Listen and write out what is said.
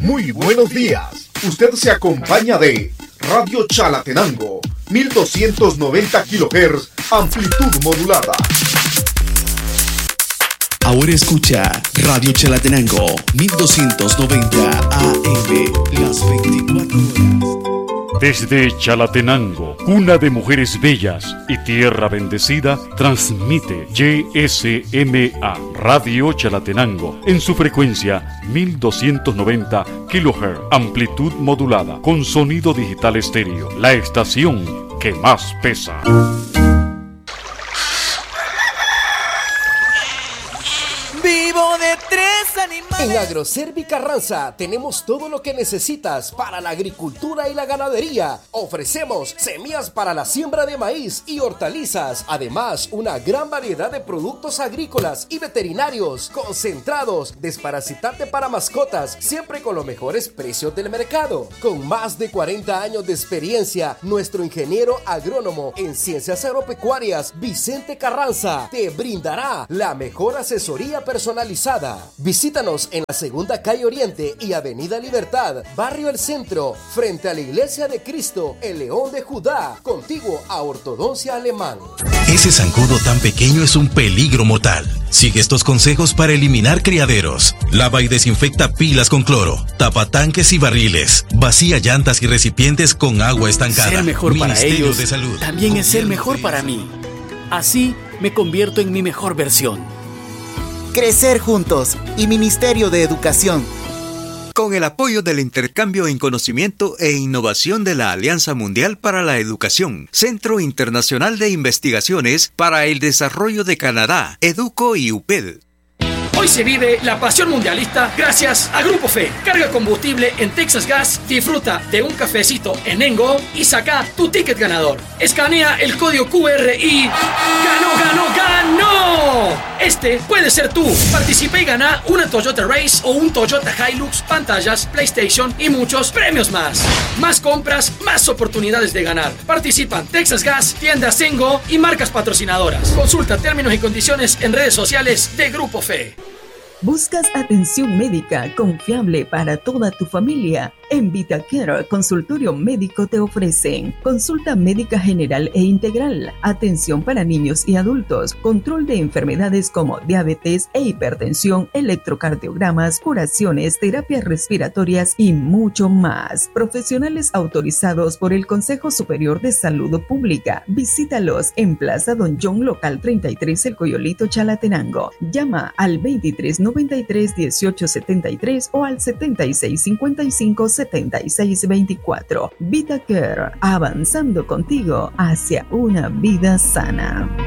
Muy buenos días. Usted se acompaña de Radio Chalatenango, 1290 kHz, amplitud modulada. Ahora escucha Radio Chalatenango, 1290 AM, las 24 horas. Desde Chalatenango, cuna de mujeres bellas y tierra bendecida, transmite YSMA Radio Chalatenango en su frecuencia 1290 kHz, amplitud modulada, con sonido digital estéreo, la estación que más pesa. Vivo de tres animales. En Agroservi Carranza tenemos todo lo que necesitas para la agricultura y la ganadería. Ofrecemos semillas para la siembra de maíz y hortalizas. Además, una gran variedad de productos agrícolas y veterinarios, concentrados, desparasitante para mascotas, siempre con los mejores precios del mercado. Con más de 40 años de experiencia, nuestro ingeniero agrónomo en ciencias agropecuarias, Vicente Carranza, te brindará la mejor asesoría personalizada. Visítanos en la Segunda Calle Oriente y Avenida Libertad, Barrio El Centro, frente a la Iglesia de Cristo, el León de Judá, contiguo a Ortodoncia Alemán. Ese zancudo tan pequeño es un peligro mortal. Sigue estos consejos para eliminar criaderos. Lava y desinfecta pilas con cloro, tapa tanques y barriles, vacía llantas y recipientes con agua estancada. Ser mejor para ellos de Salud, también es ser mejor para mí. Así me convierto en mi mejor versión. Crecer juntos y Ministerio de Educación. Con el apoyo del intercambio en conocimiento e innovación de la Alianza Mundial para la Educación, Centro Internacional de Investigaciones para el Desarrollo de Canadá, EDUCO y UPED. Hoy se vive la pasión mundialista gracias a Grupo Fe. Carga combustible en Texas Gas, disfruta de un cafecito en Engo y saca tu ticket ganador. Escanea el código QR y ¡ganó, ganó, ganó! Este puede ser tú. Participa y gana una Toyota Race o un Toyota Hilux, pantallas, PlayStation y muchos premios más. Más compras, más oportunidades de ganar. Participan Texas Gas, tiendas Engo y marcas patrocinadoras. Consulta términos y condiciones en redes sociales de Grupo Fe. ¿Buscas atención médica confiable para toda tu familia? En VitaCare Consultorio Médico te ofrecen consulta médica general e integral, atención para niños y adultos, control de enfermedades como diabetes e hipertensión, electrocardiogramas, curaciones, terapias respiratorias y mucho más. Profesionales autorizados por el Consejo Superior de Salud Pública. Visítalos en Plaza Don John, local 33, El Coyolito, Chalatenango. Llama al 2393 1873 o al 7655 7624. VitaCare, avanzando contigo hacia una vida sana.